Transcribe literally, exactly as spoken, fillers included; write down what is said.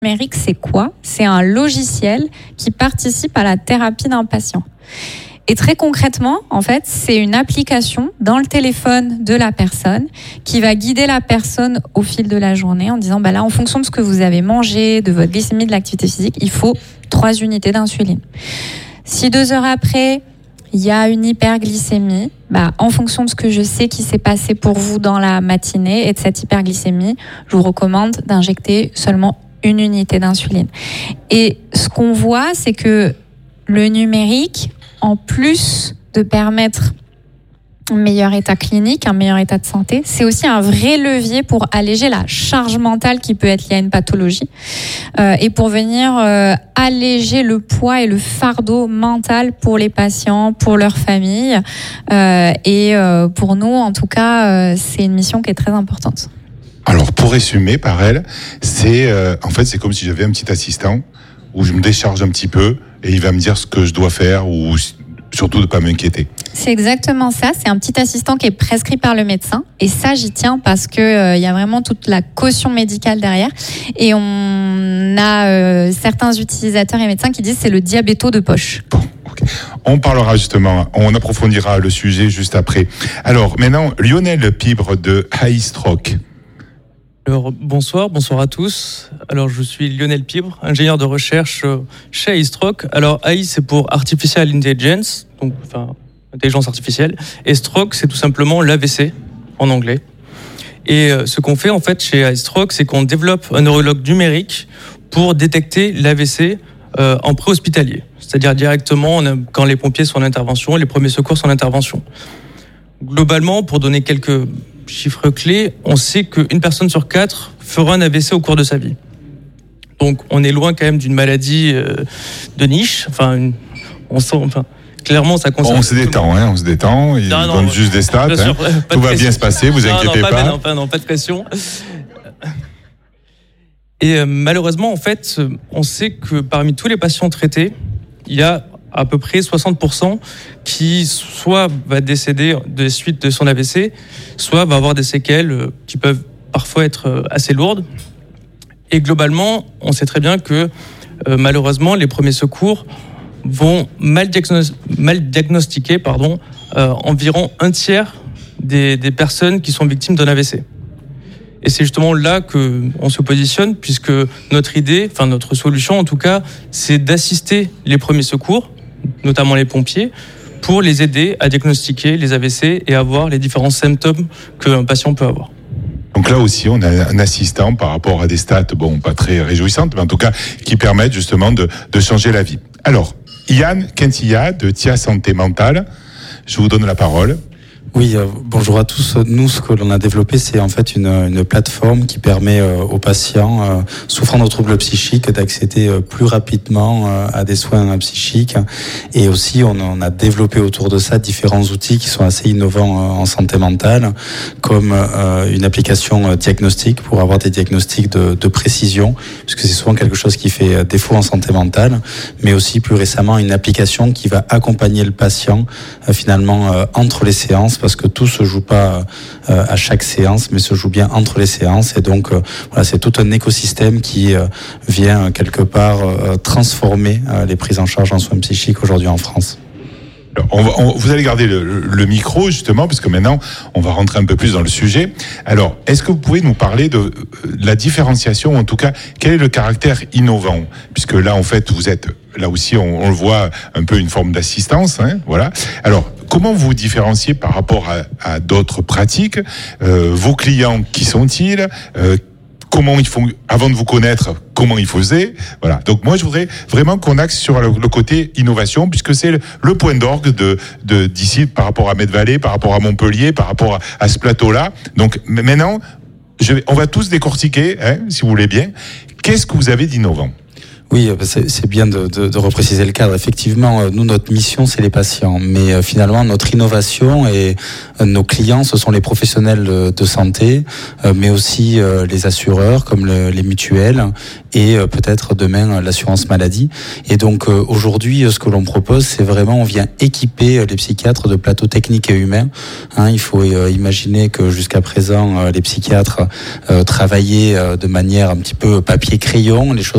Numérique, c'est quoi ? C'est un logiciel qui participe à la thérapie d'un patient. Et très concrètement, en fait, c'est une application dans le téléphone de la personne qui va guider la personne au fil de la journée en disant, bah là, en fonction de ce que vous avez mangé, de votre glycémie, de l'activité physique, il faut trois unités d'insuline. Si deux heures après, il y a une hyperglycémie, bah, en fonction de ce que je sais qui s'est passé pour vous dans la matinée et de cette hyperglycémie, je vous recommande d'injecter seulement une unité d'insuline. Et ce qu'on voit, c'est que le numérique, en plus de permettre un meilleur état clinique, un meilleur état de santé, c'est aussi un vrai levier pour alléger la charge mentale qui peut être liée à une pathologie euh, et pour venir euh, alléger le poids et le fardeau mental pour les patients, pour leurs familles. Euh, et euh, pour nous, en tout cas, euh, c'est une mission qui est très importante. Alors, pour résumer, par elle, c'est euh, en fait, c'est comme si j'avais un petit assistant où je me décharge un petit peu et il va me dire ce que je dois faire ou surtout de ne pas m'inquiéter. C'est exactement ça. C'est un petit assistant qui est prescrit par le médecin. Et ça, j'y tiens parce qu'il euh, y a vraiment toute la caution médicale derrière. Et on a euh, certains utilisateurs et médecins qui disent que c'est le diabéto de poche. Bon. Okay. On parlera justement, on approfondira le sujet juste après. Alors, maintenant, Lionel Pibre de Aistroc. Alors, bonsoir, bonsoir à tous. Alors, je suis Lionel Pibre, ingénieur de recherche chez Aistroc. Alors, A I, c'est pour Artificial Intelligence, donc, enfin, intelligence artificielle. Et Stroke, c'est tout simplement l'A V C, en anglais. Et euh, ce qu'on fait, en fait, chez Aistroc, c'est qu'on développe un neurologue numérique pour détecter l'A V C euh, en préhospitalier. C'est-à-dire directement quand les pompiers sont en intervention, les premiers secours sont en intervention. Globalement, pour donner quelques chiffres clés, on sait qu'une personne sur quatre fera un A V C au cours de sa vie. Donc, on est loin quand même d'une maladie euh, de niche. Enfin, une, on sent, enfin, clairement, ça concerne. On se détend, hein, on se détend. Il non, non, donne juste des stats. Hein. Tout va bien se passer, vous non, inquiétez non, pas. pas. Non, pas, non, pas de pression. Et euh, malheureusement, en fait, on sait que parmi tous les patients traités, il y a à peu près soixante pour cent qui soit va décéder de suite de son A V C, soit va avoir des séquelles qui peuvent parfois être assez lourdes. Et globalement, on sait très bien que euh, malheureusement, les premiers secours vont mal, diagnos- mal diagnostiquer pardon, euh, environ un tiers des, des personnes qui sont victimes d'un A V C. Et c'est justement là qu'on se positionne, puisque notre idée, enfin notre solution en tout cas, c'est d'assister les premiers secours, notamment les pompiers, pour les aider à diagnostiquer les A V C et à voir les différents symptômes qu'un patient peut avoir. Donc là aussi, on a un assistant par rapport à des stats, bon, pas très réjouissantes, mais en tout cas, qui permettent justement de, de changer la vie. Alors, Yann Quintilla de Tia Santé Mentale, je vous donne la parole. Oui, euh, bonjour à tous. Nous, ce que l'on a développé, c'est en fait une, une plateforme qui permet euh, aux patients euh, souffrant de troubles psychiques d'accéder euh, plus rapidement euh, à des soins psychiques. Et aussi, on, on a développé autour de ça différents outils qui sont assez innovants euh, en santé mentale, comme euh, une application euh, diagnostique pour avoir des diagnostics de, de précision, puisque c'est souvent quelque chose qui fait défaut en santé mentale, mais aussi plus récemment une application qui va accompagner le patient euh, finalement euh, entre les séances, parce que tout se joue pas euh, à chaque séance, mais se joue bien entre les séances. Et donc, euh, voilà, c'est tout un écosystème qui euh, vient euh, quelque part euh, transformer euh, les prises en charge en soins psychiques aujourd'hui en France. Alors, on va, on, vous allez garder le, le micro justement, parce que maintenant, on va rentrer un peu plus dans le sujet. Alors, est-ce que vous pouvez nous parler de, de la différenciation, ou en tout cas, quel est le caractère innovant ? Puisque là, en fait, vous êtes, là aussi, on, on le voit, un peu une forme d'assistance, hein, voilà. Alors, comment vous différenciez par rapport à, à d'autres pratiques ? euh, Vos clients, qui sont-ils ? euh, Comment ils font, avant de vous connaître, comment ils faisaient, voilà. Donc moi, je voudrais vraiment qu'on axe sur le, le côté innovation, puisque c'est le, le point d'orgue de, de d'ici par rapport à Medvallet, par rapport à Montpellier, par rapport à, à ce plateau-là. Donc maintenant, je vais, on va tous décortiquer, hein, si vous voulez bien. Qu'est-ce que vous avez d'innovant ? Oui, c'est, c'est bien de, de, de repréciser le cadre. Effectivement, nous, notre mission, c'est les patients. Mais euh, finalement, notre innovation et euh, nos clients, ce sont les professionnels de, de santé, euh, mais aussi euh, les assureurs, comme le, les mutuelles, et euh, peut-être demain l'assurance maladie. Et donc, euh, aujourd'hui, ce que l'on propose, c'est vraiment, on vient équiper les psychiatres de plateaux techniques et humains. Hein, il faut euh, imaginer que jusqu'à présent, euh, les psychiatres euh, travaillaient euh, de manière un petit peu papier-crayon, les choses